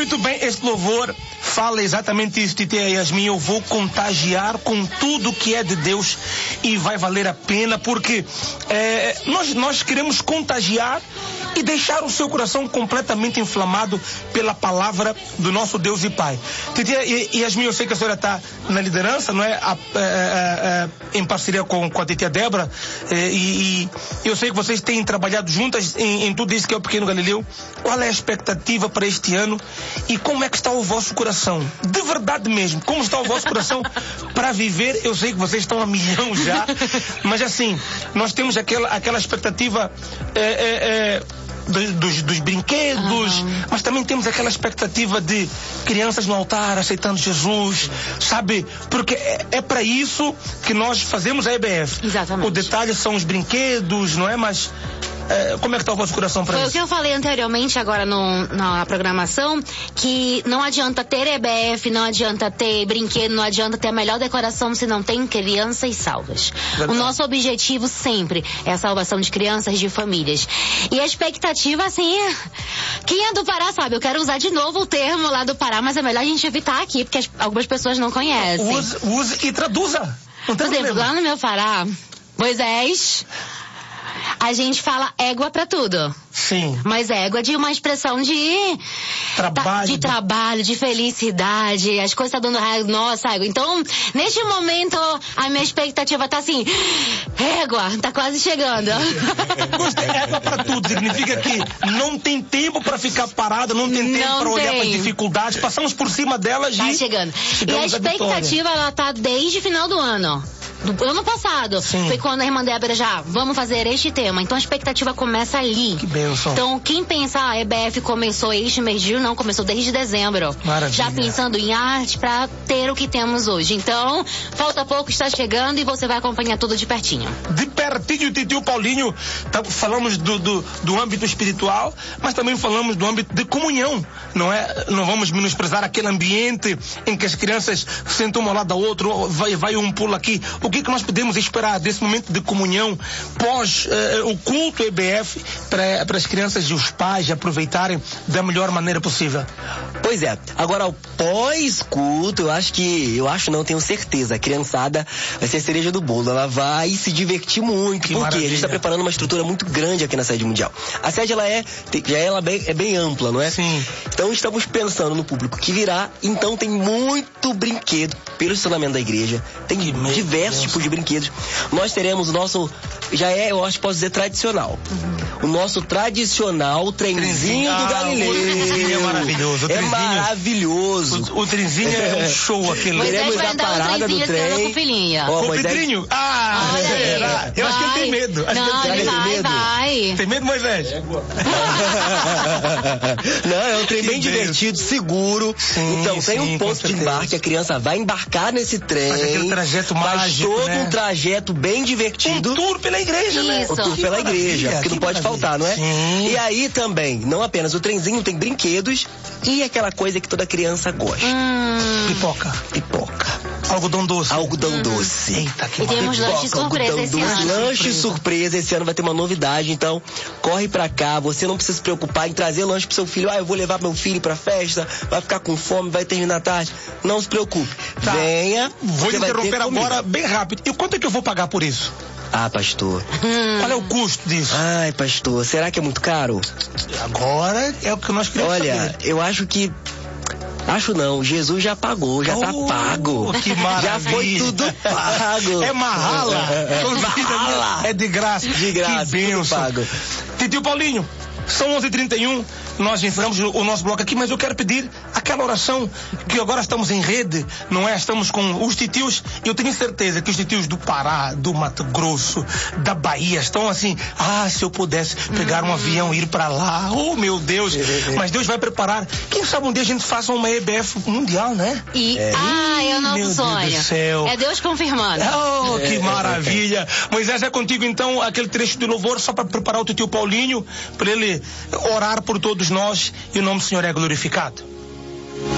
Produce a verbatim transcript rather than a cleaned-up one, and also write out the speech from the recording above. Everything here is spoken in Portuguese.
Muito bem, esse louvor fala exatamente isso, Titi e Yasmin. Eu vou contagiar com tudo que é de Deus e vai valer a pena, porque é, nós, nós queremos contagiar e deixar o seu coração completamente inflamado pela palavra do nosso Deus e Pai. Titi e Yasmin, eu sei que a senhora está na liderança, não é? A, a, a, a, em parceria com, com a Titia Débora, é, e, e eu sei que vocês têm trabalhado juntas em, em tudo isso que é o Pequeno Galileu. Qual é a expectativa para este ano e como é que está o vosso coração? De verdade mesmo, como está o vosso coração para viver? Eu sei que vocês estão a milhão já, mas assim, nós temos aquela, aquela expectativa é, é, é, dos, dos, dos brinquedos, uhum. mas também temos aquela expectativa de crianças no altar aceitando Jesus, sabe? Porque é, é para isso que nós fazemos a E B F. Exatamente. O detalhe são os brinquedos, não é? Mas É, como é que está o vosso coração para isso? Foi o que eu falei anteriormente agora no, na programação, que não adianta ter E B F, não adianta ter brinquedo, não adianta ter a melhor decoração se não tem crianças salvas. Verdade. O nosso objetivo sempre é a salvação de crianças, de famílias. E a expectativa, assim, é... quem é do Pará sabe, eu quero usar de novo o termo lá do Pará, mas é melhor a gente evitar aqui, porque as, algumas pessoas não conhecem. Use, use e traduza. Não tem Por exemplo, problema. lá no meu Pará, Moisés... a gente fala égua pra tudo. Sim. Mas égua de uma expressão de trabalho, de trabalho, de felicidade. As coisas estão dando nossa égua. Então, neste momento, a minha expectativa tá assim, égua, tá quase chegando. Gostei, égua pra tudo. Significa que não tem tempo pra ficar parada, não tem tempo não pra olhar tem. para as dificuldades. Passamos por cima delas tá e chegando. E a expectativa, ela tá desde o final do ano. Do ano passado. Sim. Foi quando a irmã Débora já, vamos fazer este tema. Então a expectativa começa ali. Que bênção. Então quem pensa, ah, a E B F começou este mês de julho, não, começou desde dezembro. Maravilha. Já pensando em arte pra ter o que temos hoje. Então, falta pouco, está chegando e você vai acompanhar tudo de pertinho. De pertinho, Titio Paulinho, tá, falamos do, do, do âmbito espiritual, mas também falamos do âmbito de comunhão, não é? Não vamos menosprezar aquele ambiente em que as crianças sentam um ao lado da outra, vai, vai um pulo aqui. O que, que nós podemos esperar desse momento de comunhão pós uh, o culto E B F para as crianças e os pais aproveitarem da melhor maneira possível? Pois é, agora o pós-culto, eu acho que, eu acho não, tenho certeza, a criançada vai ser a cereja do bolo, ela vai se divertir muito, que porque maravilha. a gente está preparando uma estrutura muito grande aqui na sede mundial. A sede, ela é, já ela bem, é bem ampla, não é? Sim. Então estamos pensando no público que virá, então tem muito brinquedo pelo estacionamento da igreja, tem que diversos tipos de brinquedos. Nós teremos o nosso, já é, eu acho que posso dizer, tradicional. Uhum. O nosso tradicional trenzinho, trenzinho do Galileu. O trenzinho é maravilhoso. O é trenzinho, maravilhoso. O, o trenzinho é um show aquele. Teremos a parada do trem. Com o Pedrinho? Ah, olha será? aí. Eu acho que ele tem medo. Acho não, que ele ele tem vai, medo. vai. Tem medo, Moisés? Não, é um trem Que bem Deus. divertido, seguro. Sim, então, tem sim, um ponto de embarque, a criança vai embarcar nesse trem. Faz aquele trajeto faz mágico, todo né? um trajeto bem divertido. Um tour pela igreja, né? Isso. O tour Que pela maravilha, igreja, porque não que pode maravilha. faltar, não é? Sim. E aí também, não apenas o trenzinho, tem brinquedos e aquela coisa que toda criança gosta. Hum. Pipoca. Pipoca. Algodão doce. Algodão uhum. doce. Eita, que E temos maravilha. lanche surpresa esse doce, ano. Lanche Surpresa. surpresa. Esse ano vai ter uma novidade, então corre pra cá. Você não precisa se preocupar em trazer lanche pro seu filho. Ah, eu vou levar meu filho pra festa, vai ficar com fome, vai terminar tarde. Não se preocupe. Tá. Venha. Vou você vai ter interromper comida. agora bem rápido. E quanto é que eu vou pagar por isso? Ah, pastor. Hum. Qual é o custo disso? Ai, pastor, será que é muito caro? Agora é o que nós queremos Olha, saber. eu acho que... Acho não, Jesus já pagou, já oh, tá pago. Que maravilha. Já foi tudo pago. É marrala. Marrala. É de graça. De graça, que tudo bênção. pago. Titio Paulinho, são onze e trinta e um, nós encerramos o nosso bloco aqui, mas eu quero pedir aquela oração que agora estamos em rede, não é? Estamos com os titios, e eu tenho certeza que os titios do Pará, do Mato Grosso, da Bahia, estão assim, ah, se eu pudesse pegar um avião e ir pra lá, oh meu Deus, mas Deus vai preparar, quem sabe um dia a gente faça uma E B F mundial, né? E, É. ah, é o nosso Meu sonho. Deus do céu. É Deus confirmando. Oh, que maravilha. Moisés, é contigo então aquele trecho de louvor só para preparar o titio Paulinho, para ele orar por todos nós e o nome do Senhor é glorificado.